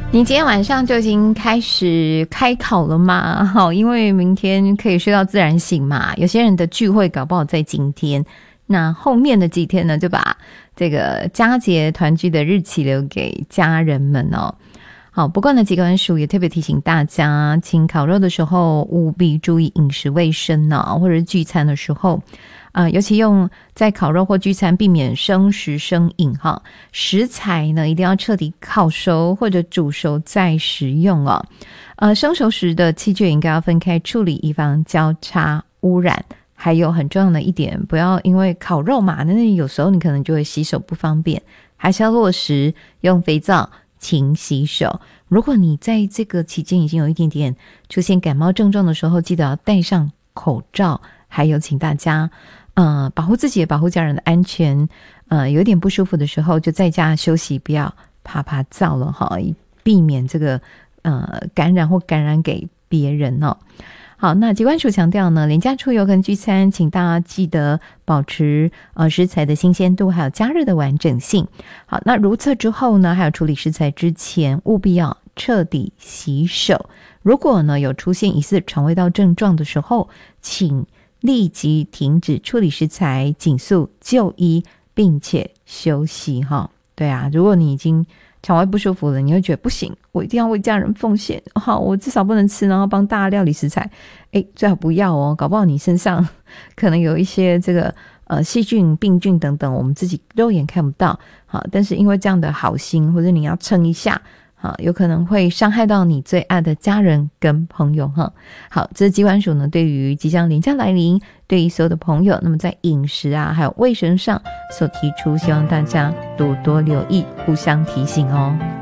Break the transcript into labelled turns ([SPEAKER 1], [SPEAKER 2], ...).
[SPEAKER 1] 你今天晚上就已经开始开考了吗？好，因为明天可以睡到自然醒嘛。有些人的聚会搞不好在今天，那后面的几天呢，就把这个佳节团聚的日期留给家人们哦。好，不过呢，疾管署也特别提醒大家，请烤肉的时候务必注意饮食卫生呢，或者是聚餐的时候。尤其用在烤肉或聚餐避免生食生饮哈，食材呢一定要彻底烤熟或者煮熟再食用哦。生熟时的器具应该要分开处理，以防交叉污染。还有很重要的一点，不要因为烤肉嘛，那有时候你可能就会洗手不方便，还是要落实用肥皂勤洗手。如果你在这个期间已经有一点点出现感冒症状的时候，记得要戴上口罩。还有请大家保护自己也保护家人的安全，有点不舒服的时候就在家休息，不要趴灶了哈，避免这个感染或感染给别人哦。好，那疾管署强调呢，连假出游跟聚餐，请大家记得保持食材的新鲜度，还有加热的完整性。好，那如厕之后呢，还有处理食材之前，务必要彻底洗手。如果呢有出现疑似肠胃道症状的时候，请立即停止处理食材，紧速就医，并且休息哈。对啊，如果你已经肠胃不舒服了，你会觉得不行，我一定要为家人奉献，好，我至少不能吃，然后帮大家料理食材。最好不要哦，搞不好你身上可能有一些这个细菌、病菌等等，我们自己肉眼看不到，好，但是因为这样的好心，或者你要撑一下。好，有可能会伤害到你最爱的家人跟朋友哈。好，这是疾管署呢对于即将连假来临，对于所有的朋友，那么在饮食啊还有卫生上所提出，希望大家多多留意，互相提醒哦。